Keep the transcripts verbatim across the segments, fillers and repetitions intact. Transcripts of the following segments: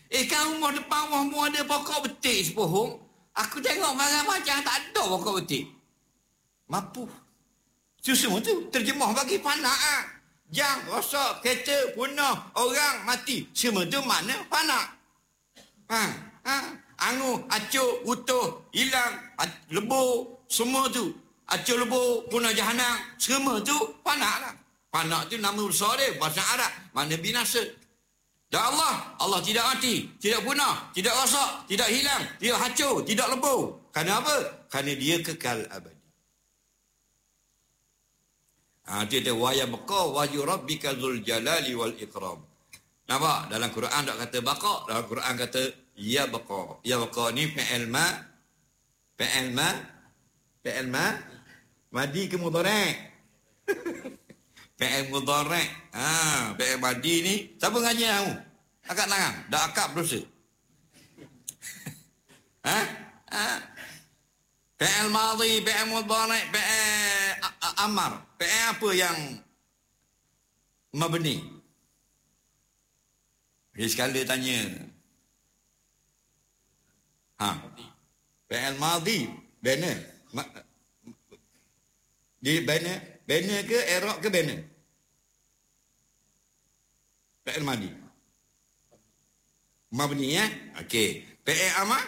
Eh, kan rumah depan rumahmu ada pokok betik sepohong. Aku tengok macam-macam tak ada pokok betik. Mampu. Itu semua tu terjemah bagi fana. Ha? Jang, rosak, kereta, punah, orang mati. Semua tu makna fana. Ha? Ha? Angu, acuk, utuh, hilang, lebur, semua tu. Acuk lebur, punah jahanam, semua tu fana lah. Fana tu nama besar dia, bahasa Arab. Mana binasa. Dan Allah, Allah tidak mati, tidak punah, tidak rosak, tidak hilang, tidak hancur, tidak lebur. Kerana apa? Kerana dia kekal abadi. Ha, dia kata, wa yabqa wajhu rabbika dzul jalali wal ikram. Nampak? Dalam Quran tak kata baqa, dalam Quran kata ya baqa. Ya baqa ni fi'il ma, fi'il ma, fi'il ma, madi ke mudhari'. Fi'il mudhari'. Ha, fi'il madi ni siapa ngaji kamu? Angkat tangan. Dah akad berdosa. Ha? Ha? Fi'il madhi, fi'il mudhari', fi'il amar. Fi'il apa yang mabni? Dia sekali tanya. Ha. Fi'il madhi, bana. Di bana, bana ke i'rab ke bana? Fi'il madhi. Mabni ya? Okey. Fi'il amar?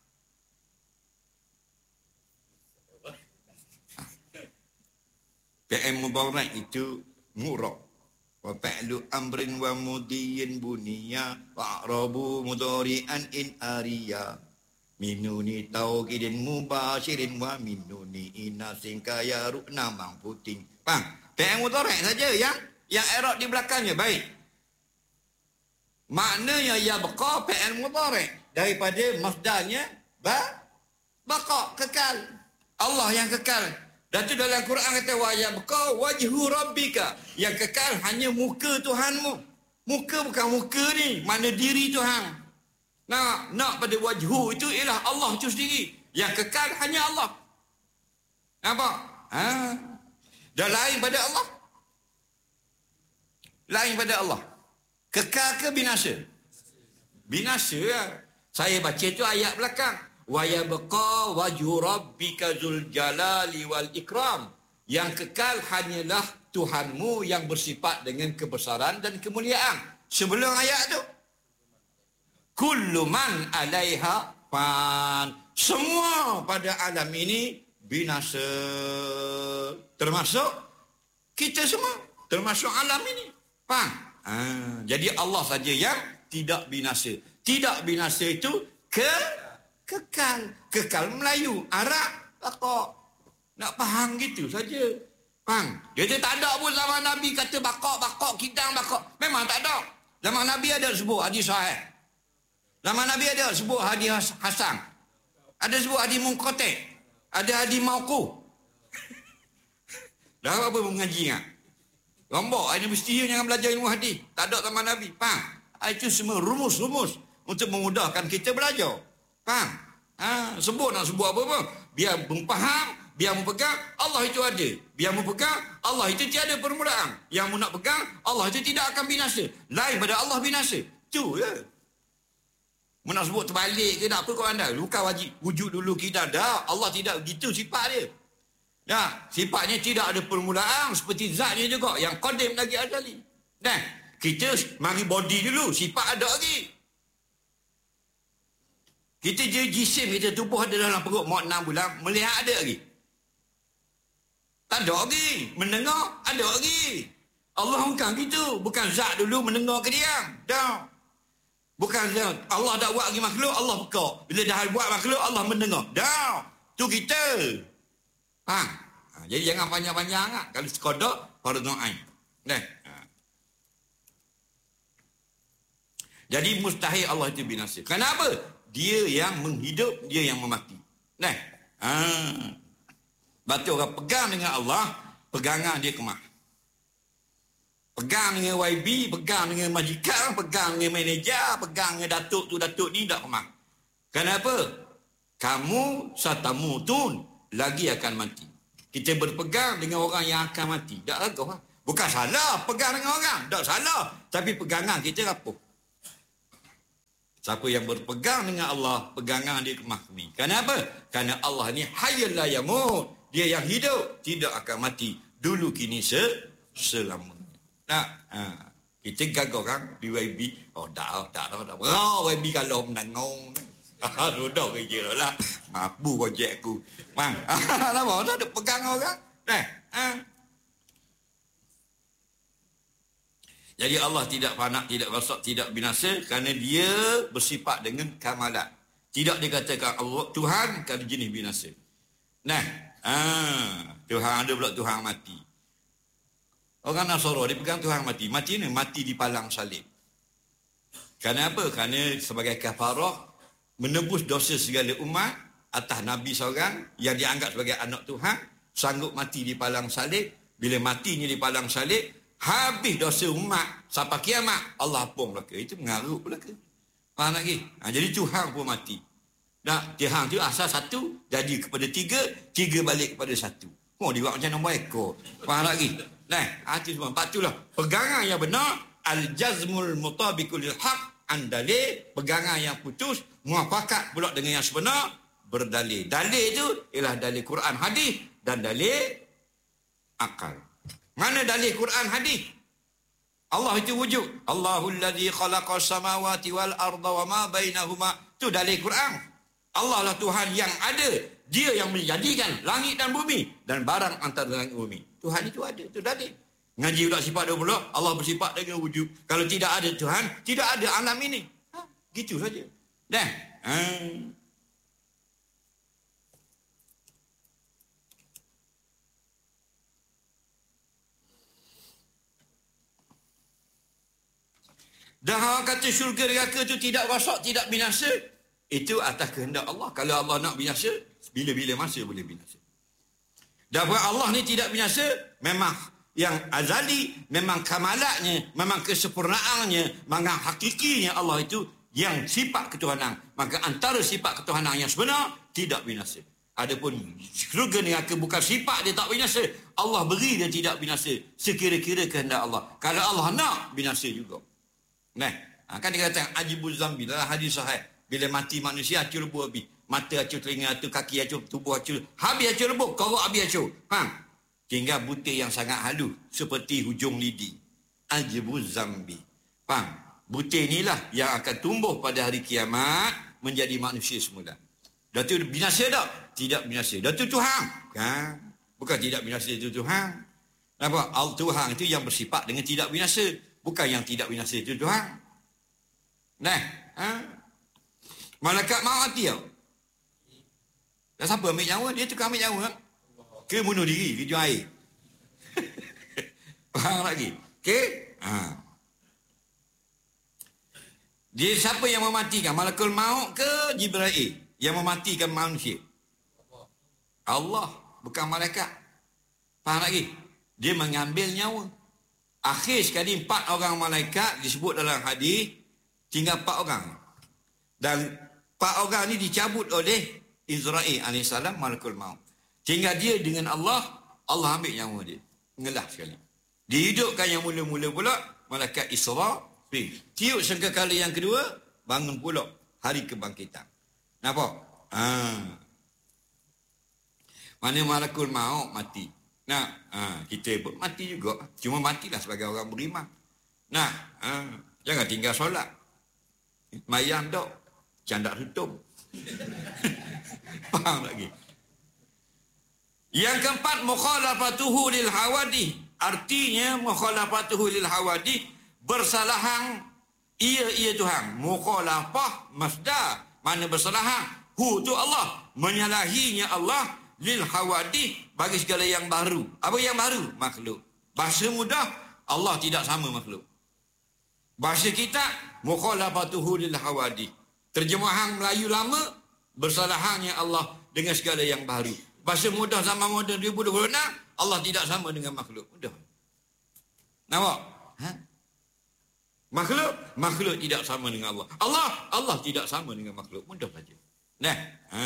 Fi'il mudhari' itu mu'rab. Wa fa'lu amrin wa mudiyin buniya wa a'rabu mudhari'an in ariya. Minuni tauqidin mubashirin wa minuni inasin kaya rukna mangputing. Faham? Fi'il mudhari' saja yang yang i'rab di belakangnya baik. Maknanya ya baqa fi'il mudhari' daripada masdarnya ba baqa, kekal. Allah yang kekal. Dan tu dalam Quran kata wa yabqa wajhu rabbika, yang kekal hanya muka Tuhanmu. Muka bukan muka ni, mana diri Tuhan. Nak nak pada wajhu itu ialah Allah itu sendiri. Yang kekal hanya Allah. Nampak? Ha. Dan lain pada Allah. Lain pada Allah. Kekal ke binasa? Binasa lah. Saya baca tu ayat belakang. Wa yabqa wajhu rabbika dzul jalali wal ikram. Yang kekal hanyalah Tuhanmu yang bersifat dengan kebesaran dan kemuliaan. Sebelum ayat tu, kullu man 'alaiha fan. Semua pada alam ini binasa. Termasuk kita semua, termasuk alam ini. Faham? Ha, jadi Allah saja yang tidak binasa. Tidak binasa itu ke kekal. Kekal Melayu, Arab, bakok. Nak faham gitu saja. Faham? Jadi tak ada pun zaman Nabi kata bakok, bakok, kidang, bakok. Memang tak ada. Zaman Nabi ada sebut hadis sahih. Zaman Nabi ada sebut hadis hasan. Ada sebut hadis munqati'. Ada hadis mauquf. Dah apa mengaji ingat? Lombok, ini mestinya jangan belajar ilmu hadis. Tak ada zaman Nabi. Faham? Itu semua rumus-rumus untuk memudahkan kita belajar. Faham? Ha, sebut nak sebut apa-apa. Biar memfaham, biar mempegang, Allah itu ada. Biar mempegang, Allah itu tiada permulaan. Yang mu nak pegang, Allah itu tidak akan binasa. Lain pada Allah binasa. Itu je. Mu nak sebut terbalik ke tak apa kau anda. Bukan wajib wujud dulu kita dah. Allah tidak begitu sifat dia. Ya, sifatnya tidak ada permulaan seperti zatnya juga. Yang qadim lagi azali. Nah, kita mari body dulu, sifat ada lagi. Kita je jisim, kita tubuh ada dalam perut mak enam bulan, melihat ada lagi. Tak ada lagi. Mendengar ada lagi. Allah bukan gitu. Bukan zat dulu mendengar ke dia. Dah. Bukan zat. Allah dah buat lagi makhluk, Allah pekak. Bila dah buat makhluk, Allah mendengar. Dah. Tu kita. Ha. Ha. Jadi jangan panjang-panjang lah. Kalau sekodok, fardhu ain. Dah. Ha. Jadi mustahil Allah itu binasa. Kenapa? Dia yang menghidup, dia yang memati. Nah, ha. Batu orang pegang dengan Allah, pegangan dia kemah. Pegang dengan Y B, pegang dengan majikan, pegang dengan manager, pegang dengan datuk tu, datuk ni, tak kemah. Kenapa? Kamu satamu tun lagi akan mati. Kita berpegang dengan orang yang akan mati. Tak ragu lah. Bukan salah pegang dengan orang, tak salah. Tapi pegangan kita rapuh. Siapa yang berpegang dengan Allah, pegangan dia kemah kami. Kenapa? Kerana Allah ni hayyul la yamut. Dia yang hidup, tidak akan mati. Dulu kini se selamanya. Nah, ha. Kita gagau kan di Y B. Oh, tak, tak, tak, tak. Oh, Y B kalau menangong. Ah, sudah kerja lah. Mampu projek aku. Bang, kenapa? Tak ada pegang orang. Nah, ha. Jadi Allah tidak panak, tidak rosak, tidak binasa kerana dia bersifat dengan kamalat. Tidak dikatakan Allah Tuhan kerana jenis binasa. Nah, ah, Tuhan ada pula Tuhan mati. Orang Nasara dia pegang Tuhan mati. Mati ni mati di palang salib. Kerana apa? Kerana sebagai kafarah menebus dosa segala umat atas Nabi seorang yang dianggap sebagai anak Tuhan, sanggup mati di palang salib. Bila matinya di palang salib, habis dosa umat sampai kiamat, Allah pun belaka. Itu mengarut belaka. Faham lagi? Ha, jadi Tuhan pun mati. Nah, Tuhan tu asal satu, jadi kepada tiga, tiga balik kepada satu. Oh, dia buat macam nombor ekor. Faham lagi? Nah, hati semua. Sebab itulah, pegangan yang benar, al-jazmul mutabiqul haq, andalil, pegangan yang putus, muafakat pula dengan yang sebenar, berdalil. Dalil itu ialah dalil Quran hadis dan dalil akal. Mana dalil Quran hadis? Allah itu wujud. Allahul ladzi khalaqas samawati wal arda wa ma bainahuma. Itu dalil Quran. Allah lah Tuhan yang ada. Dia yang menjadikan langit dan bumi dan barang antara langit dan bumi. Tuhan itu ada. Itu dalil. Ngaji pula sifat dua puluh. Allah bersifat dengan wujud. Kalau tidak ada Tuhan, tidak ada alam ini. Ha, gitu saja. Dah. Ha. Dan orang kata syurga neraka itu tidak rosak, tidak binasa. Itu atas kehendak Allah. Kalau Allah nak binasa, bila-bila masa boleh binasa. Dan Allah ni tidak binasa, memang yang azali, memang kamalatnya, memang kesempurnaannya, memang hakikinya Allah itu yang sifat ketuhanan. Maka antara sifat ketuhanan yang sebenar, tidak binasa. Adapun syurga neraka bukan sifat dia tak binasa. Allah beri dia tidak binasa. Sekira-kira kehendak Allah. Kalau Allah nak, binasa juga. Nah, kan dia kata ajibuz zambi dalam hadis sahih. Bila mati manusia acur lebu habis. Mata acur, telinga acur, kaki acur, tubuh acur. Habis acur lebu, korok habis acur. Faham? Tinggal butir yang sangat halus seperti hujung lidi. Ajibuz zambi. Faham? Butir inilah yang akan tumbuh pada hari kiamat menjadi manusia semula. Dah tu binasa tak? Tidak binasa. Dah tu Tuhan. Kan? Bukan tidak binasa itu Tuhan. Nampak? Al-Tuhan itu yang bersifat dengan tidak binasa. Bukan yang tidak binasa itu Tuhan. Nah, ha? Malaikat maut mati tau. Dan siapa ambil nyawa? Dia tukang ambil nyawa. Ke bunuh diri, ke jual air. Faham lagi? Okey? Ha. Dia siapa yang mematikan? Malakul maut ke Jibril yang mematikan manusia? Allah, bukan malaikat. Faham lagi? Dia mengambil nyawa. Akhir sekali empat orang malaikat disebut dalam hadis, tinggal empat orang. Dan empat orang ni dicabut oleh Israel alaihissalam, malakul maut. Tinggal dia dengan Allah, Allah ambil nyawa dia. Ngelah sekali. Dihidupkan yang mula-mula pula, malaikat Israel. Tiup sangkakala yang kedua, bangun pula hari kebangkitan. Nampak? Ha. Mana malakul maut mati. Nah, ha, kita pun mati juga. Cuma matilah sebagai orang beriman. Nah, ha, jangan tinggal solat. Mayang dok. Candak tutup. Faham lagi? Yang keempat, mukhalafatuhu lil hawadi. Artinya, mukhalafatuhu lil hawadi, bersalahan ia ia Tuhan. Mukhalafah masdar. Mana bersalahan? Hu tu Allah. Menyalahinya Allah lil hawadi, bagi segala yang baru. Apa yang baru? Makhluk. Bahasa mudah, Allah tidak sama makhluk. Bahasa kita, mukhalafatuhu lil hawadi. Terjemahan Melayu lama, bersalahannya Allah dengan segala yang baru. Bahasa mudah zaman moden dua ribu dua puluh enam, Allah tidak sama dengan makhluk. Mudah. Nampak? Ha? Makhluk, makhluk tidak sama dengan Allah. Allah, Allah tidak sama dengan makhluk. Mudah saja. Nah, ha.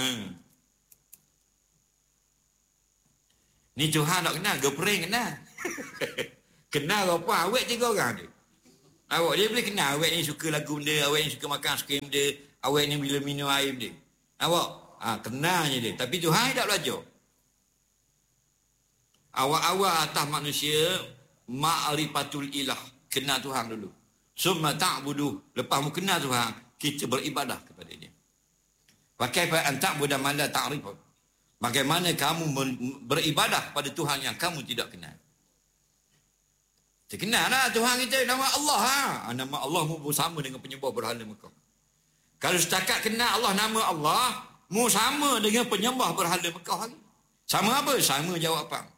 Ni Tuhan tak kenal, gepering kenal. Kenal apa, awet tiga orang dia. Awak dia boleh kenal awak ni suka lagu benda, awak ni suka makan skrim benda, awak ni bila minum air benda. Awak ha, kenal je dia. Tapi Tuhan tak belajar. Awal-awal atas manusia ma'rifatul ilah, kenal Tuhan dulu. Summa ta'budu, lepas mu kenal Tuhan, kita beribadah kepada dia. Wa kaifa an ta'budu man la ta'rif. Bagaimana kamu beribadah pada Tuhan yang kamu tidak kenal? Kita kenal lah Tuhan kita, nama Allah ha. Nama Allah mu sama dengan penyembah berhala Mekah. Kalau setakat kenal Allah, nama Allah, mu sama dengan penyembah berhala Mekah lagi. Sama apa? Sama jawapan.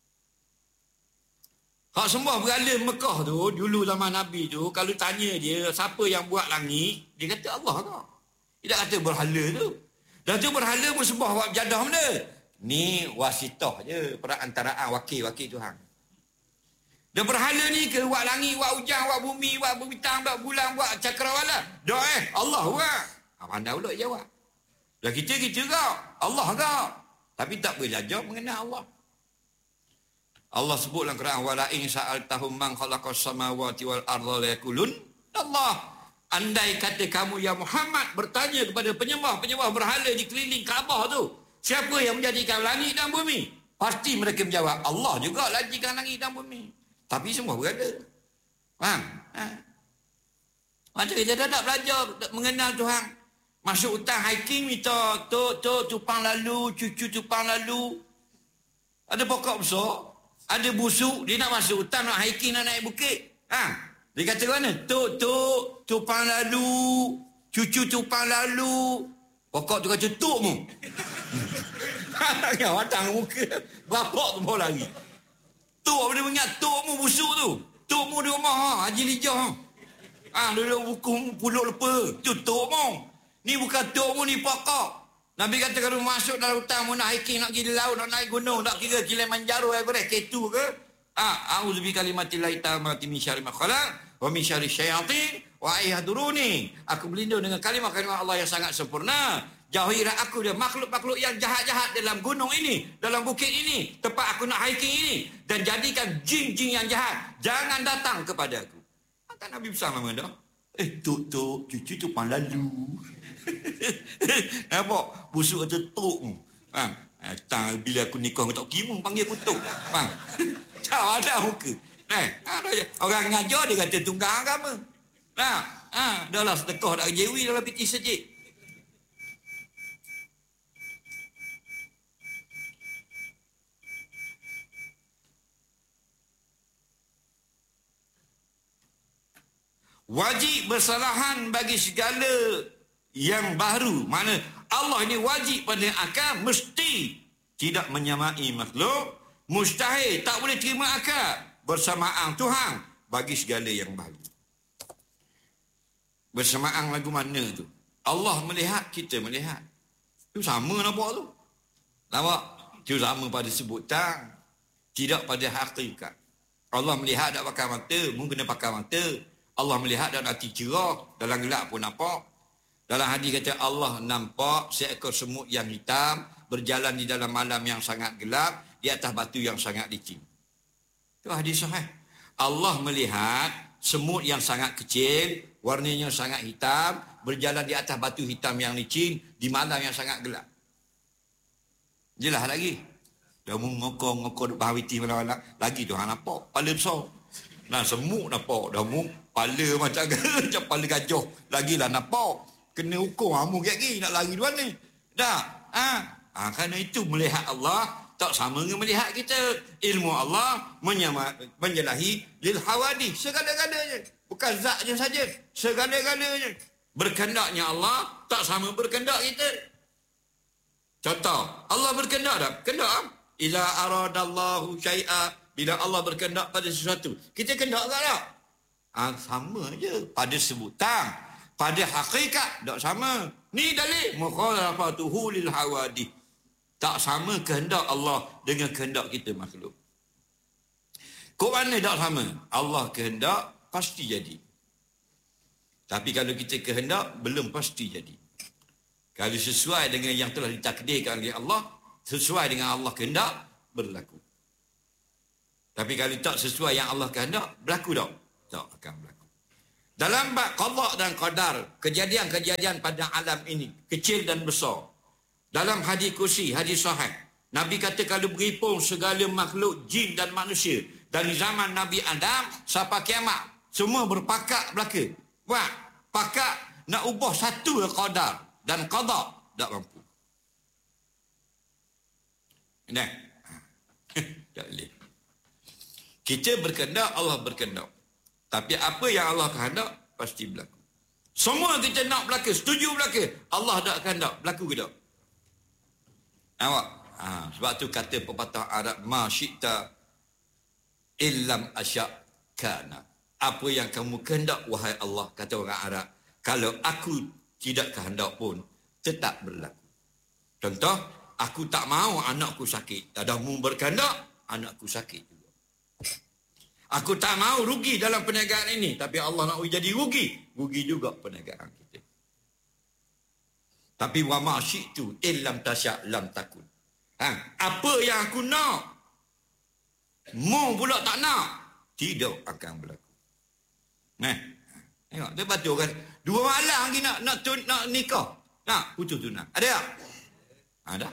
Hak sembah berhala Mekah tu, dulu zaman Nabi tu, kalau tanya dia, siapa yang buat langit? Dia kata Allah kau. Dia tak kata berhala tu. Dan tu berhala pun sembah buat jadah benda. Ni wasitah je, perantaraan wakil-wakil Tuhan. Dan berhala ni ke buat langit, buat hujan, buat bumi, buat bintang, buat bulan, buat cakrawala. Dah eh, Allah buat. Pandai pula jawab. Dan kita-kita kau, Allah kau. Tapi tak boleh belajar mengenal Allah. Allah sebut dalam Quran, wala in sa'altahum man khalaqas samawati wal arda la yaqulun Allah. Andai kata kamu ya Muhammad bertanya kepada penyembah-penyembah berhala di keliling Kaabah tu, siapa yang menjadikan langit dan bumi? Pasti mereka menjawab, Allah juga lah jadikan langit dan bumi. Tapi semua berhala. Faham? Ha? Macam kita dah tak belajar mengenal Tuhan. Masuk hutan hiking minta tok tok tupang lalu, cucu tupang lalu. Ada pokok besar, ada busuk, dia nak masuk hutan, nak hiking, nak naik bukit. Ha? Dia kata mana? Tok, tok, tupang lalu, cucu tupang lalu. Pokok tu kata, tok mu. Yang watang muka, bapak tu bawa lagi. Tok dia ingat, tok mu busuk tu. Tok mu di rumah, ha? Haji Lijah. Ha, duduk buku puluk lepa. Tu tok mu. Ni bukan tok mu, ni pokok. Nabi kata kalau masuk dalam hutan, mu nak hiking, nak pergi di laut, nak naik gunung, nak kira Kilimanjaro, Everest, K two ke? Ah, a'udzu bi kalimatillahi tammati min syarri ma khalaq wa min syarri syayatin wa ayyaduruni. Aku berlindung dengan kalimah-kalimah Allah yang sangat sempurna. Jauhilah aku dari makhluk-makhluk yang jahat-jahat dalam gunung ini, dalam bukit ini, tempat aku nak hiking ini, dan jadikan jin-jin yang jahat jangan datang kepada aku. Kan Nabi besar nama dah. Eh, tok tok, cucu tu pang lalu. Nampak? Busuk kata tok mu. Ha? Tang, bila aku nikah aku tak kira, panggil aku tok. Faham? Tak ada muka. Eh, orang ngajar dia kata tunggang agama. Nah, ha, dah lah sedekah dak jewi dalam piti sejid. Wajib bersalahan bagi segala yang baru. Mana Allah ini wajib pada akal, mesti tidak menyamai makhluk. Mustahil, tak boleh terima akal bersamaan Tuhan bagi segala yang baru. Bersamaan lagu mana tu? Allah melihat, kita melihat. Itu sama nampak tu. Nampak? Itu sama pada sebutan, tidak pada hakikat. Allah melihat tak pakai mata, mu kena pakai mata. Allah melihat dan hati cerah, dalam gelap pun nampak. Dalam hadis kata Allah nampak seekor semut yang hitam berjalan di dalam malam yang sangat gelap di atas batu yang sangat licin. Itu hadis sahih. Allah melihat semut yang sangat kecil, warnanya sangat hitam, berjalan di atas batu hitam yang licin di malam yang sangat gelap. Jelas lagi. Dah mengokong-ngokong bahawiti mana-mana lagi tu hang nampak kepala besar. Nah semut nampak dah mu kepala macam macam kepala gajah. Lagilah nampak. Kena ukur hamu gigi nak lari di mana. Dah. Ha. Ha, kerana itu melihat Allah tak sama dengan melihat kita. Ilmu Allah menyama, menjelahi lil hawadih, segala-galanya. Bukan zatnya saja, segala-galanya. Berkehendaknya Allah tak sama berkehendak kita. Contoh, Allah berkehendak tak? Kehendak. Ila aradallahu syai'a, bila Allah berkehendak pada sesuatu, kita kehendak tak? Ha, sama je pada sebutan. Pada hakikat tak sama. Ni dalil mukhalafatuhu lil hawadih. Tak sama kehendak Allah dengan kehendak kita makhluk. Kok mana tak sama? Allah kehendak pasti jadi. Tapi kalau kita kehendak belum pasti jadi. Kalau sesuai dengan yang telah ditakdirkan oleh Allah, sesuai dengan Allah kehendak berlaku. Tapi kalau tak sesuai yang Allah kehendak, berlaku tak? Tak akan berlaku. Dalam bab qada dan qadar, kejadian-kejadian pada alam ini, kecil dan besar. Dalam hadis kursi, hadis sahih, Nabi kata kalau berhimpun segala makhluk jin dan manusia dari zaman Nabi Adam sampai kiamat, semua berpakat belaka. Buat pakat nak ubah satu qadar dan qada tak mampu. Nah. Tak boleh. Kita berkehendak, Allah berkehendak. Tapi apa yang Allah kehendak pasti berlaku. Semua kita nak berlaku, setuju berlaku. Allah tak kehendak, berlaku ke tak? Nampak? Ha, sebab tu kata pepatah Arab, ma syi'ta illam asya' kana. Apa yang kamu kehendak wahai Allah, kata orang Arab, kalau aku tidak kehendak pun tetap berlaku. Contoh, aku tak mahu anakku sakit. Tak ada mu berkehendak, anakku sakit juga. Aku tak mahu rugi dalam perniagaan ini, tapi Allah nak jadi rugi, rugi juga perniagaan kita. Tapi wa ma syi'tu illam tasya' lam takun. Ha, apa yang aku nak, mu pula tak nak, tidak akan berlaku. Nah, tengok dia batu kan, dua malam lagi nak nak tun, nak nikah, nak putus tunang. Ada tak? Ada.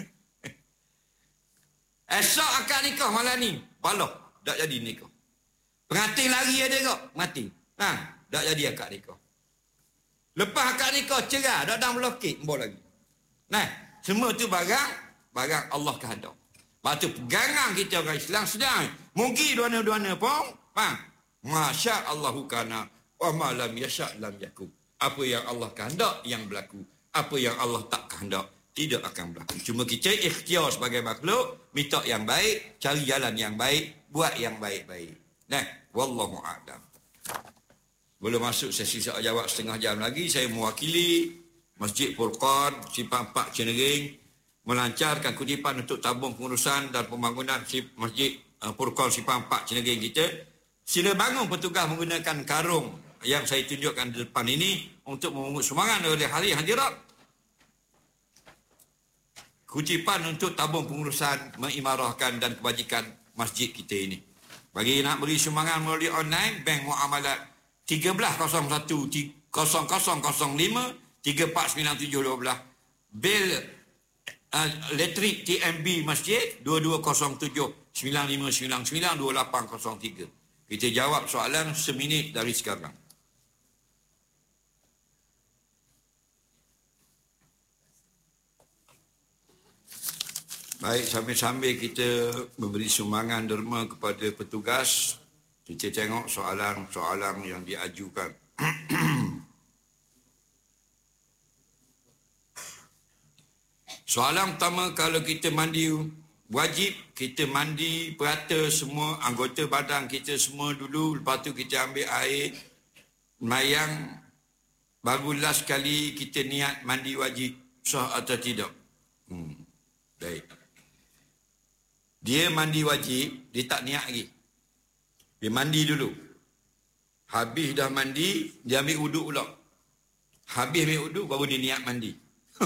Esok akan nikah malam ni, balah tak jadi nikah. Pengantin lari ada kok, mati. Ha, tak jadi akad nikah. Lepas akad nikah cerai, dak dah melokit, mbok lagi. Nah, semua tu barang barang Allah kehendak. Batu pegangan kita orang Islam sedang. Mungkin duana-duana pun, faham? Masya Allahu kana wa ma lam yasha' lam yakun. Apa yang Allah kehendak yang berlaku. Apa yang Allah tak kehendak tidak akan berlaku. Cuma kita ikhtiar sebagai makhluk, minta yang baik, cari jalan yang baik, buat yang baik-baik. Nah, wallahu a'lam. Belum masuk sesi soal jawab setengah jam lagi, saya mewakili Masjid Furqan Simpang Empat Cenering melancarkan kutipan untuk tabung pengurusan dan pembangunan Masjid Furqan Simpang Empat Cenering kita. Sila bangun petugas menggunakan karung yang saya tunjukkan di depan ini untuk memungut sumbangan oleh hari hadirat. Kutipan untuk tabung pengurusan, mengimarahkan dan kebajikan masjid kita ini. Bagi nak beri sumbangan melalui online, Bank Muamalat tiga belas kosong satu kosong kosong kosong lima tiga empat sembilan tujuh satu dua. Bil uh, elektrik T M B Masjid dua dua kosong tujuh sembilan lima sembilan sembilan dua lapan kosong tiga. Kita jawab soalan seminit dari sekarang. Baik, sambil-sambil kita memberi sumbangan derma kepada petugas, kita tengok soalan-soalan yang diajukan. Soalan pertama, kalau kita mandi wajib, kita mandi perata semua anggota badan kita semua dulu, lepas tu kita ambil air mayang, baru last kali kita niat mandi wajib, sah atau tidak? Hmm. Baik. Dia mandi wajib, dia tak niat lagi. Dia mandi dulu. Habis dah mandi, dia ambil uduk pula. Habis ambil uduk, baru dia niat mandi.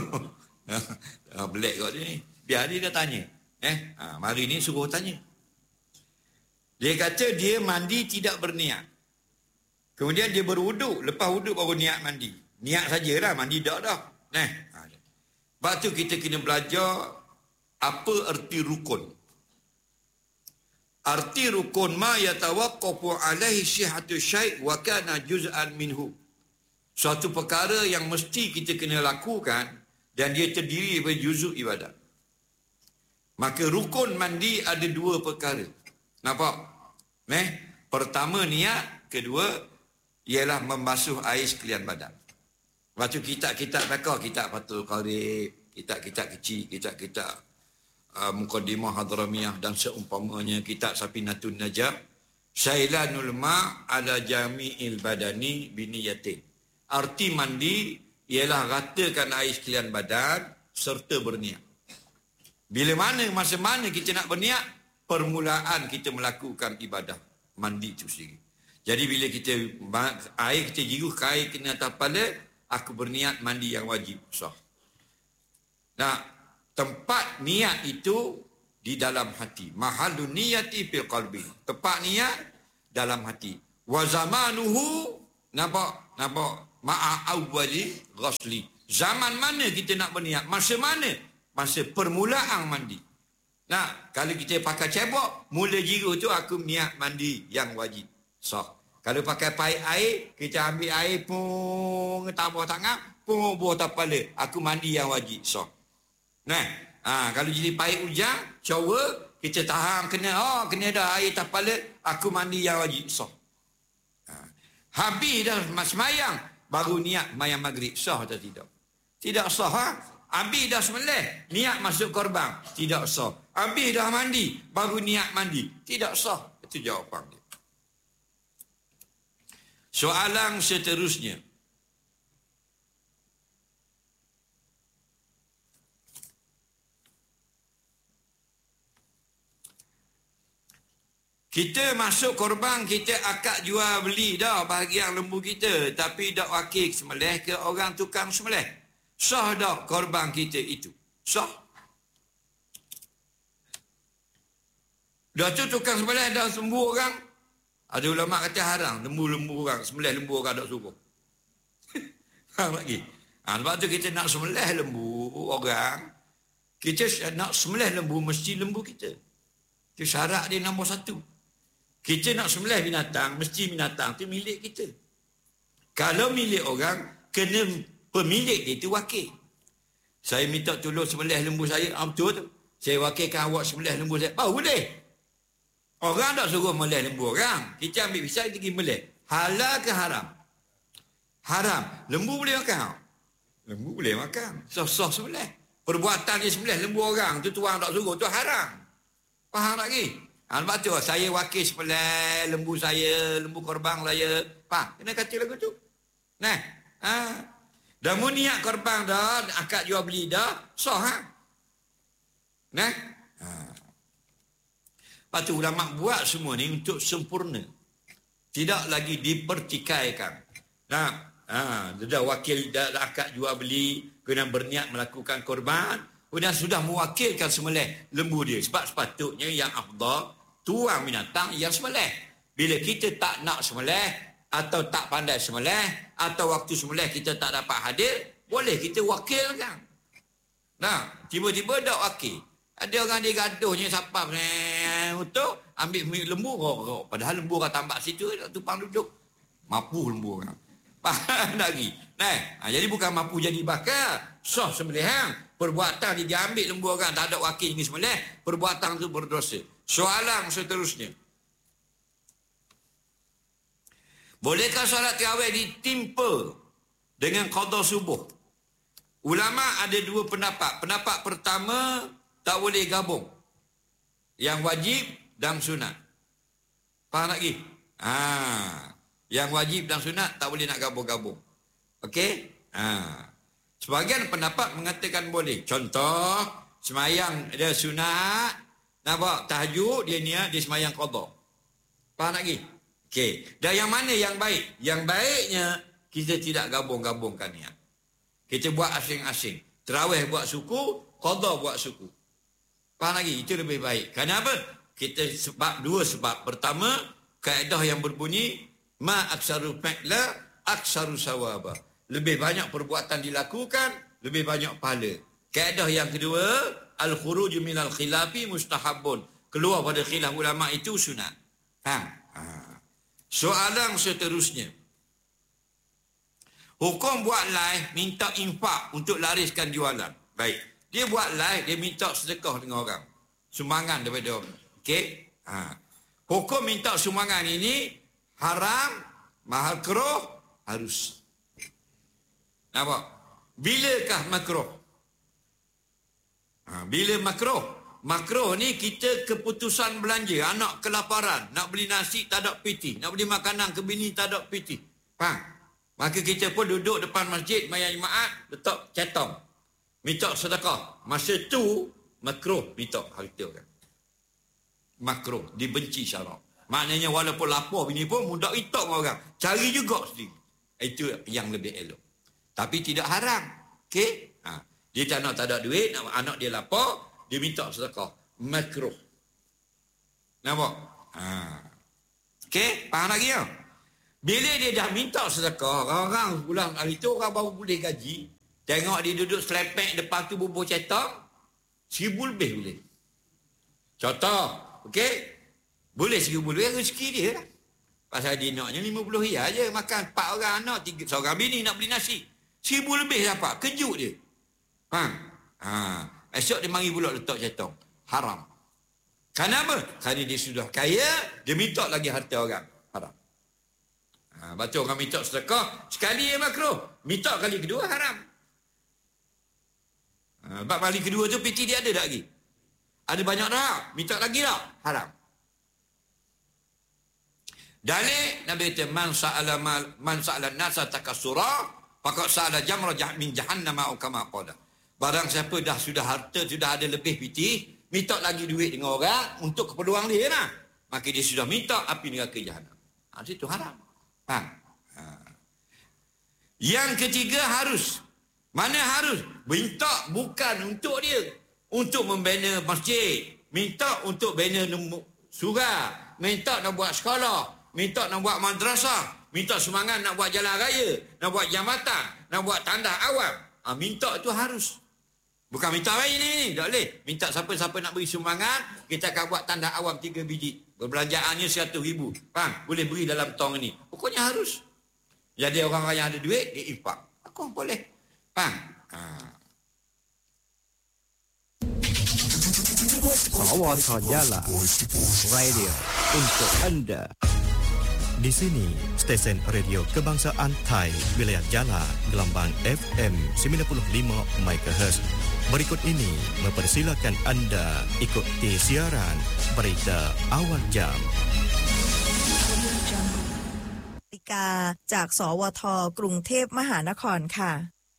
Belak kat dia ni. Biar dia dah tanya. Eh, ha, mari ni suruh tanya. Dia kata dia mandi tidak berniat. Kemudian dia beruduk. Lepas uduk baru niat mandi. Niat sajalah, mandi dah dah. Eh, ha. Sebab tu kita kena belajar apa erti rukun. Arti rukun ma yatawaqqafu alaihi sihhatu syai' wa kana juz'an minhu. Suatu perkara yang mesti kita kena lakukan dan dia terdiri daripada juzuk ibadat. Maka rukun mandi ada dua perkara. Nampak? Eh? Pertama niat, kedua ialah membasuh air sekalian badan. Lepas tu kitab-kitab takah, kitab Fathul Qarib, kitab-kitab kecil, kitab-kitab Uh, Muqaddimah Hadramiyah dan seumpamanya, kitab Safinatun Najah, Sailanul Ma' ala jami'il badani biniyatin. Arti mandi ialah ratakan air sekalian badan serta berniat. Bila mana, masa mana kita nak berniat? Permulaan kita melakukan ibadah mandi itu sendiri. Jadi bila kita air kita jiruh ke air kena atas kepala, aku berniat mandi yang wajib sah. Nah, tempat niat itu di dalam hati. Mahallun niyati fil qalbi. Tempat niat dalam hati. Wa zamanuhu Nampak? Nampak? Ma'a'awwali ghasli. Zaman mana kita nak berniat? Masa mana? Masa permulaan mandi. Nah, kalau kita pakai cebok, mula jiru tu aku niat mandi yang wajib. Sah. Kalau pakai paip air, kita ambil air pun tabur tangan, pun buah kepala. Aku mandi yang wajib. Sah. Nah, ha, kalau jadi paip hujan, shower, kita tahan kena, oh kena dah air kepala, aku mandi yang wajib. Sah. Ha. Habis dah semayang, baru niat mayang maghrib. Sah atau tidak? Tidak sah. Ha? Habis dah sembelih, niat masuk korban. Tidak sah. Habis dah mandi, baru niat mandi. Tidak sah. Itu jawapan dia. Soalan seterusnya. Kita masuk korban, kita akad jual beli dah bahagian lembu kita. Tapi dak wakil sembelih ke orang tukang sembelih. Sah dak korban kita itu? Sah. Dah tu tukang sembelih dah sembuh orang. Ada ulama kata haram. Lembu-lembu orang. Sembelih lembu orang tak suruh. Faham lagi? Ha, sebab tu kita nak sembelih lembu orang. Kita nak sembelih lembu mesti lembu kita. Itu syarat dia nombor satu. Kita nak sembelih binatang, mesti binatang tu milik kita. Kalau milik orang, kena pemilik dia itu wakil. Saya minta tolong sembelih lembu saya, ah, betul tu. Saya wakilkan awak sembelih lembu saya. Oh, boleh. Orang tak suruh melih lembu orang. Kita ambil pisau, kita pergi melih. Halal ke haram? Haram. Lembu boleh makan? Lembu boleh makan. Sah-sah sembelih. Perbuatan dia sembelih lembu orang, tu tuang tak suruh, tu haram. Faham lagi? Ha, sebab tu saya wakil sembelih lembu saya, lembu korban saya. Faham? Kena kata lagu tu. Nah, ha. Dah mu niat korban dah, akad jual beli dah, sah ha? Nah? Ha. Lepas tu ulama buat semua ni untuk sempurna. Tidak lagi dipertikaikan. Nah, ha, dah wakil dah akad jual beli, kena berniat melakukan korban, kemudian sudah mewakilkan sembelih lembu dia. Sebab sepatutnya yang afdal, tuang binatang yang sembelih. Bila kita tak nak sembelih, atau tak pandai sembelih, atau waktu sembelih kita tak dapat hadir, boleh kita wakilkan. Nah, tiba-tiba dak wakil. Ada orang dia gaduhnya sapap ni untuk ambil lembu rok-rok. Padahal lembu orang tambak situ, tupang duduk. Mampu lembu orang. Faham lagi? Nah, ha, jadi bukan mampu jadi bakar. Sah sembelihan. Perbuatan dia diambil lembu orang, tak ada wakil ni sembelih. Perbuatan itu berdosa. Soalan seterusnya. Bolehkah solat tarawih ditimpa dengan qada subuh? Ulama ada dua pendapat. Pendapat pertama, tak boleh gabung. Yang wajib dan sunat. Faham lagi? Ha. Yang wajib dan sunat tak boleh nak gabung-gabung. Okey? Ha. Sebahagian pendapat mengatakan boleh. Contoh, semayang dia sunat, nampak tahajud dia niat dia semayang qada. Faham lagi? Okey. Dan yang mana yang baik? Yang baiknya kita tidak gabung-gabungkan niat. Kita buat asing-asing. Tarawih buat suku, qada buat suku. Faham lagi? Itu lebih baik. Kenapa? Kita sebab dua sebab. Pertama, kaedah yang berbunyi ma aksaru fa'la aksaru sawaba. Lebih banyak perbuatan dilakukan, lebih banyak pahala. Kaedah yang kedua, al-khuruj minal khilafi mustahabun. Keluar pada khilaf ulama itu sunat. Faham? Ha. Soalan seterusnya. Hukum buat live minta infak untuk lariskan jualan. Baik. Dia buat live, dia minta sedekah dengan orang. Sumbangan daripada orang. Okey? Ha. Hukum minta sumbangan ini haram, mahal keruh, harus. Nampak? Bilakah makruh? Ha. Bila makruh? Makruh ni kita keputusan belanja. Anak kelaparan, nak beli nasi tak ada piti, nak beli makanan ke bini tak ada piti. Faham? Maka kita pun duduk depan masjid mayang jemaat, letak cetong, minta sedekah. Masa tu makruh minta harta kan. Makruh, dibenci syarak. Maknanya walaupun lapar bini pun mudah itok dengan orang. Cari juga sendiri. Itu yang lebih elok. Tapi tidak haram. Okey? Ha. Dia tak nak tak ada duit, anak dia lapar, dia minta sedekah. Makruh. Nampak? Ha. Okey? Faham lagi ya? Bila dia dah minta sedekah, orang-orang pulang hari tu orang baru boleh gaji. Tengok dia duduk selepek depan tu bubur cetak, seribu lebih boleh. Contoh, okey? Boleh seribu lebih, rezeki dia lah. Pasal dia naknya lima puluh riyal je, makan empat orang anak, tiga, seorang bini nak beli nasi. Seribu lebih dapat, kejut dia. Faham? Ha. Esok dia mari pula letak cetak. Haram. Kenapa? Kerana dia sudah kaya, dia minta lagi harta orang. Haram. Ha, baca orang minta sedekah, sekali yang makruh. Minta kali kedua, haram. Ha, sebab kali kedua tu piti dia ada tak lagi? Ada banyak dah. Minta lagi tak? Haram. Dalil Nabi kata man sa'ala man sa'ala nasa takassura faqad sa'ala jamra min jahannam au kama qala. Barang siapa dah sudah harta, sudah ada lebih piti, minta lagi duit dengan orang untuk keperluan dia lah, maka dia sudah minta api neraka jahanam. Ha, itu haram. Ha. Ha. Yang ketiga harus. Mana harus? Minta bukan untuk dia, untuk membina masjid, minta untuk bina surau, minta nak buat sekolah, minta nak buat madrasah, minta semangat nak buat jalan raya, nak buat jambatan, nak buat tandas awam. Ha, minta itu harus. Bukan minta lain ni, ni. Tak boleh. Minta siapa-siapa nak beri sumbangan, kita akan buat tandas awam tiga biji. Berbelanjaannya seratus ribu. Faham? Boleh beri dalam tong ni. Pokoknya harus. Jadi orang yang ada duit, dia infak. Aku boleh. Faham? Ha. Sawata Jala Radio untuk anda. Di sini, stesen radio kebangsaan Thai, wilayah Jala, gelombang F M sembilan puluh lima megahertz. Berikut ini mempersilakan anda ikuti siaran berita awal jam. ติกาจากสวทกรุงเทพมหานครค่ะ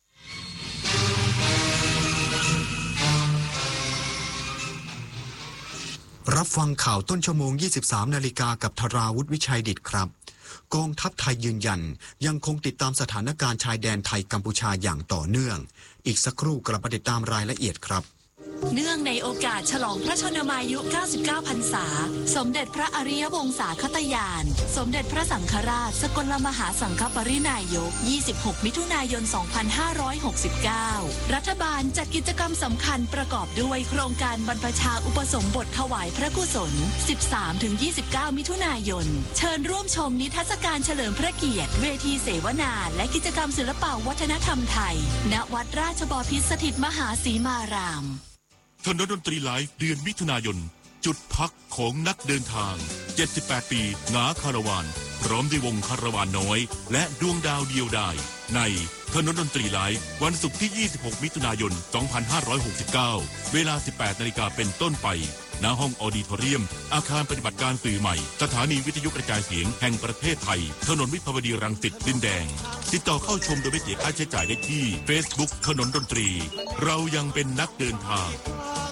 รับฟังข่าวต้นชั่วโมง ยี่สิบสาม นาฬิกากับธราวุฒิวิชัยดิษฐ์ครับกองทัพไทยยืนยันยังคงติดตามสถานการณ์ชายแดนไทยกัมพูชาอย่างต่อเนื่องอีกสักครู่กลับมาติดตามรายละเอียดครับเนื่องในโอกาสฉลองพระชนมายุเก้าสิบเก้าพรรษาสมเด็จพระอริยวงศาคตญาณสมเด็จพระสังฆราชสกลมหาสังฆปรินายกยี่สิบหกมิถุนายนสองพันห้าร้อยหกสิบเก้ารัฐบาลจัดกิจกรรมสำคัญประกอบด้วยโครงการบรรพชาอุปสมบทถวายพระกุศล สิบสามถึงยี่สิบเก้า มิถุนายนเชิญร่วมชมนิทรรศการเฉลิมพระเกียรติเวทีเสวนาและกิจกรรมศิลปวัฒนธรรมไทยณวัดราชบพิตรสถิตมหาสีมารามถนนดนตรีไลฟ์เดือนมิถุนายนจุดพักของนักเดินทางเจ็ดสิบแปดปีงาคาราวานพร้อมด้วยวงคาราวานน้อยและดวงดาวเดียวดายในถนนดนตรีไลฟ์วันศุกร์ที่ยี่สิบหกมิถุนายนสองพันห้าร้อยหกสิบเก้าเวลา สิบแปดนาฬิกาเป็นต้นไปณห้องออดิทอเรียมอาคารปฏิบัติการสื่อใหม่สถานีวิทยุกระจายเสียงแห่งประเทศไทยถนนวิภาวดีรังสิตดินแดงติดต่อเข้าชมโดยไม่เสียค่าใช้จ่ายได้ที่ Facebook ถนนดนตรีเรายังเป็นนักเดินทาง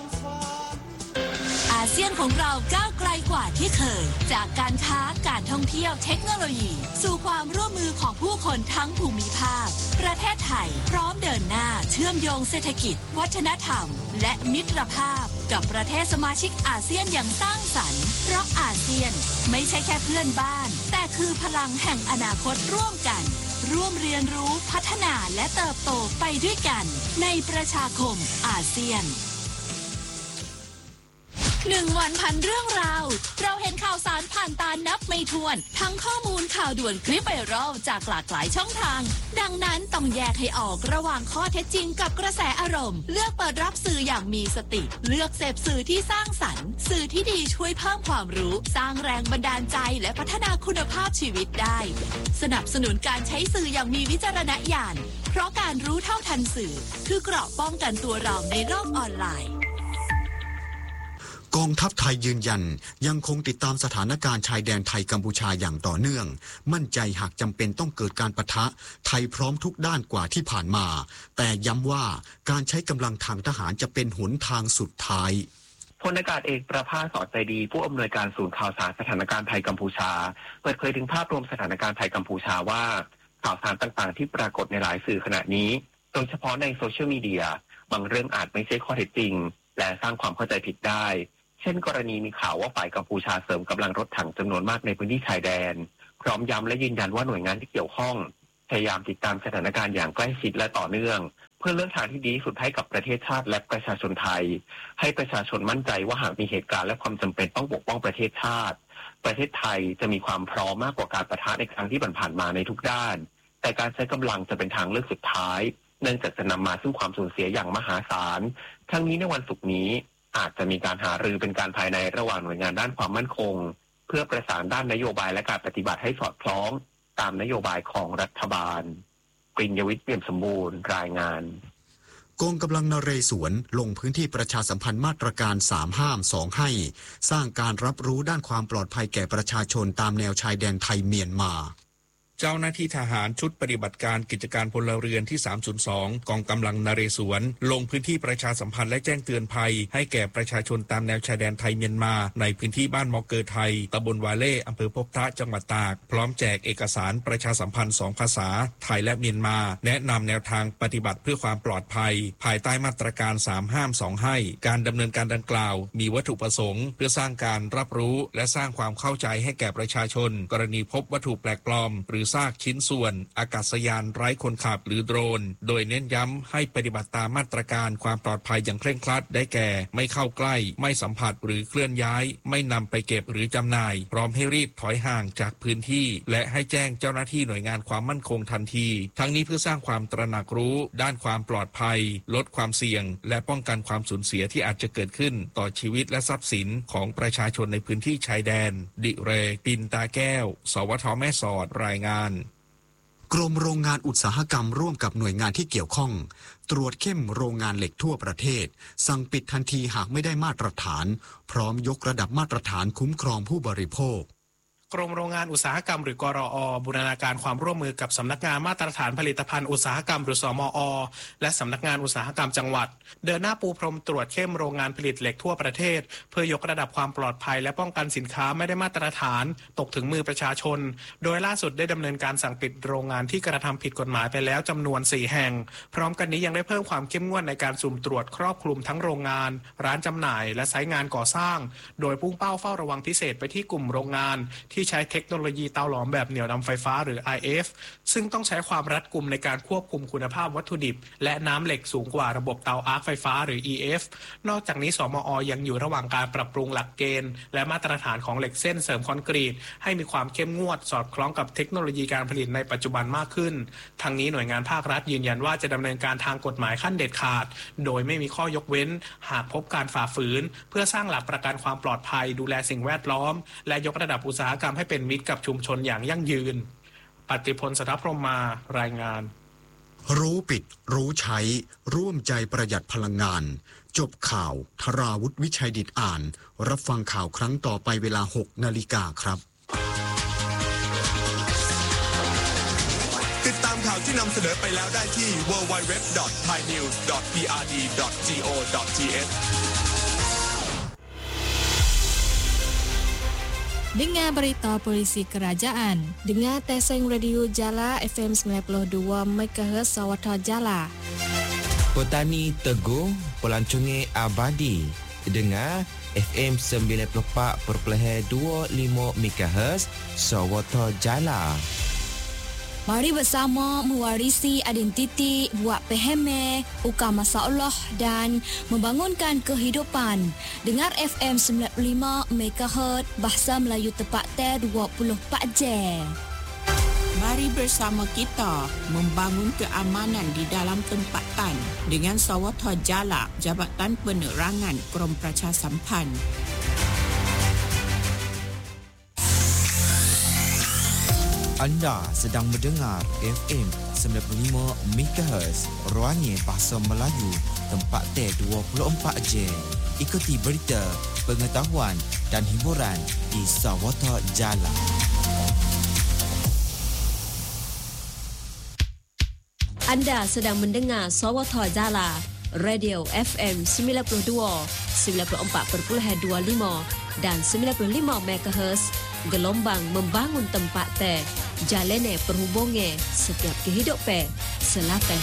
อาเซียนของเราก้าวไกลกว่าที่เคยจากการค้าการท่องเที่ยวเทคโนโลยีสู่ความร่วมมือของผู้คนทั้งภูมิภาคประเทศไทยพร้อมเดินหน้าเชื่อมโยงเศรษฐกิจวัฒนธรรมและมิตรภาพกับประเทศสมาชิกอาเซียนอย่างสร้างสรรค์เพราะอาเซียนไม่ใช่แค่เพื่อนบ้านแต่คือพลังแห่งอนาคตร่วมกันร่วมเรียนรู้พัฒนาและเติบโตไปด้วยกันในประชาคมอาเซียนหนึ่งวันพันเรื่องราวเราเห็นข่าวสารผ่านตานับไม่ถ้วนทั้งข้อมูลข่าวด่วนคลิปไวรัลจากหลากหลายช่องทางดังนั้นต้องแยกให้ออกระหว่างข้อเท็จจริงกับกระแสอารมณ์เลือกเปิดรับสื่ออย่างมีสติเลือกเสพสื่อที่สร้างสรรค์สื่อที่ดีช่วยเพิ่มความรู้สร้างแรงบันดาลใจและพัฒนาคุณภาพชีวิตได้สนับสนุนการใช้สื่ออย่างมีวิจารณญาณเพราะการรู้เท่าทันสื่อคือเกราะป้องกันตัวเราในโลกออนไลน์กองทัพไทยยืนยันยังคงติดตามสถานการณ์ชายแดนไทยกัมพูชาอย่างต่อเนื่องมั่นใจหากจำเป็นต้องเกิดการปะทะไทยพร้อมทุกด้านกว่าที่ผ่านมาแต่ย้ำว่าการใช้กำลังทางทหารจะเป็นหนทางสุดท้ายพลอากาศเอกประภาสสอนใจดีผู้อำนวยการศูนย์ข่าวสารสถานการณ์ไทยกัมพูชาเปิดเผยถึงภาพรวมสถานการณ์ไทยกัมพูชาว่าข่าวสารต่างๆที่ปรากฏในหลายสื่อขณะนี้โดยเฉพาะในโซเชียลมีเดียบางเรื่องอาจไม่ใช่ข้อเท็จจริงและสร้างความเข้าใจผิดได้เช่นกรณีมีข่าวว่าฝ่ายกัมพูชาเสริมกำลังรถถังจำนวนมากในพื้นที่ชายแดนพร้อมย้ำและยืนยันว่าหน่วยงานที่เกี่ยวข้องพยายามติดตามสถานการณ์อย่างใกล้ชิดและต่อเนื่องเพื่อเลือกทางที่ดีที่สุดให้กับประเทศชาติและประชาชนไทยให้ประชาชนมั่นใจว่าหากมีเหตุการณ์และความจำเป็นต้องปกป้องประเทศชาติประเทศไทยจะมีความพร้อมมากกว่าการปะทะในครั้งที่ผ่านมาในทุกด้านแต่การใช้กำลังจะเป็นทางเลือกสุดท้ายเนื่องจากจะนำมาซึ่งความสูญเสียอย่างมหาศาลทั้งนี้ในวันศุกร์นี้อาจจะมีการหารือเป็นการภายในระหว่างหน่วยงานด้านความมั่นคงเพื่อประสานด้านนโยบายและการปฏิบัติให้สอดคล้องตามนโยบายของรัฐบาลปริญญวิทย์เปี่ยมสมบูรณ์รายงานกองกำลังนเรศวรลงพื้นที่ประชาสัมพันธ์มาตรการสามห้ามสองให้สร้างการรับรู้ด้านความปลอดภัยแก่ประชาชนตามแนวชายแดนไทยเมียนมาเจ้าหน้าที่ทหารชุดปฏิบัติการกิจการพลเรือนที่สามศูนย์สองกองกำลังนเรศวรลงพื้นที่ประชาสัมพันธ์และแจ้งเตือนภัยให้แก่ประชาชนตามแนวชายแดนไทยเมียนมาในพื้นที่บ้านมอเกอร์ไทยตำบลวาเล่อำเภอพบพระจังหวัดตากพร้อมแจกเอกสารประชาสัมพันธ์สองภาษาไทยและเมียนมาแนะนำแนวทางปฏิบัติเพื่อความปลอดภัยภายใต้มาตรการสามห้ามสองให้การดำเนินการดังกล่าวมีวัตถุประสงค์เพื่อสร้างการรับรู้และสร้างความเข้าใจให้แก่ประชาชนกรณีพบวัตถุแปลกปลอมหรือซากชิ้นส่วนอากาศยานไร้คนขับหรือโดรนโดยเน้นย้ำให้ปฏิบัติตามมาตรการความปลอดภัยอย่างเคร่งครัดได้แก่ไม่เข้าใกล้ไม่สัมผัสหรือเคลื่อนย้ายไม่นำไปเก็บหรือจำหน่ายพร้อมให้รีบถอยห่างจากพื้นที่และให้แจ้งเจ้าหน้าที่หน่วยงานความมั่นคงทันทีทั้งนี้เพื่อสร้างความตระหนักรู้ด้านความปลอดภัยลดความเสี่ยงและป้องกันความสูญเสียที่อาจจะเกิดขึ้นต่อชีวิตและทรัพย์สินของประชาชนในพื้นที่ชายแดนดิเรกปินตาแก้วสวทแม่สอดรายงานกรมโรงงานอุตสาหกรรมร่วมกับหน่วยงานที่เกี่ยวข้องตรวจเข้มโรงงานเหล็กทั่วประเทศสั่งปิดทันทีหากไม่ได้มาตรฐานพร้อมยกระดับมาตรฐานคุ้มครองผู้บริโภคกรมโรงงานอุตสาหกรรมหรือกรอบูรณาการความร่วมมือกับสำนักงานมาตรฐานผลิตภัณฑ์อุตสาหกรรมหรือสมอและสำนักงานอุตสาหกรรมจังหวัดเดินหน้าปูพรมตรวจเข้มโรงงานผลิตเหล็กทั่วประเทศเพื่อยกระดับความปลอดภัยและป้องกันสินค้าไม่ได้มาตรฐานตกถึงมือประชาชนโดยล่าสุดได้ดำเนินการสั่งปิดโรงงานที่กระทำผิดกฎหมายไปแล้วจำนวนสี่แห่งพร้อมกันนี้ยังได้เพิ่มความเข้มงวดในการสุ่มตรวจครอบคลุมทั้งโรงงานร้านจำหน่ายและไซต์งานก่อสร้างโดยพุ่งเป้าเฝ้าระวังพิเศษไปที่กลุ่มโรงงานที่ใช้เทคโนโลยีเตาหลอมแบบเหนี่ยวนำไฟฟ้าหรือ ไอ เอฟ ซึ่งต้องใช้ความรัดกุมในการควบคุมคุณภาพวัตถุดิบและน้ำเหล็กสูงกว่าระบบเตาอาร์คไฟฟ้าหรือ อี เอฟ นอกจากนี้สมอยังอยู่ระหว่างการปรับปรุงหลักเกณฑ์และมาตรฐานของเหล็กเส้นเสริมคอนกรีตให้มีความเข้มงวดสอดคล้องกับเทคโนโลยีการผลิตในปัจจุบันมากขึ้นทั้งนี้หน่วยงานภาครัฐยืนยันว่าจะดำเนินการทางกฎหมายขั้นเด็ดขาดโดยไม่มีข้อยกเว้นหากพบการฝ่าฝืนเพื่อสร้างหลักประกันความปลอดภัยดูแลสิ่งแวดล้อมและยกระดับอุตสาหกรรมให้เป็นมิตรกับชุมชนอย่างยั่งยืนปฏิพล สถพรหมารายงานรู้ปิดรู้ใช้ร่วมใจประหยัดพลังงานจบข่าวธราวุฒิวิชัยดิษฐ์อ่านรับฟังข่าวครั้งต่อไปเวลา หกนาฬิกาครับติดตามข่าวที่นำเสนอไปแล้วได้ที่ ดับเบิลยู ดับเบิลยู ดับเบิลยู ดอท ไทยนิวส์ ดอท พี อาร์ ดี ดอท จี โอ ดอท ที เอส Dengar berita polisi kerajaan. Dengar Teseng Radio Jala F M sembilan puluh dua megahertz Sawata Jala. Petani Teguh, pelancongan abadi. Dengar F M sembilan puluh empat perpuluhan dua lima megahertz Sawata Jala. Mari bersama mewarisi identiti, buat peheme, ukar masalah dan membangunkan kehidupan. Dengar F M sembilan puluh lima megahertz Bahasa Melayu tepat dua puluh empat jam. Mari bersama kita membangun keamanan di dalam tempatan dengan Sawata Jala, Jabatan Penerangan Krom Praca Sampan. Anda sedang mendengar F M sembilan puluh lima megahertz Ruangnya Bahasa Melayu tempat T dua puluh empat jam. Ikuti berita, pengetahuan dan hiburan di Sawata Jala. Anda sedang mendengar Sawata Jala, Radio F M sembilan puluh dua, sembilan puluh empat perpuluhan dua lima dan sembilan puluh lima megahertz gelombang membangun tempat teh, jalane perhubungan setiap kehidupan selatan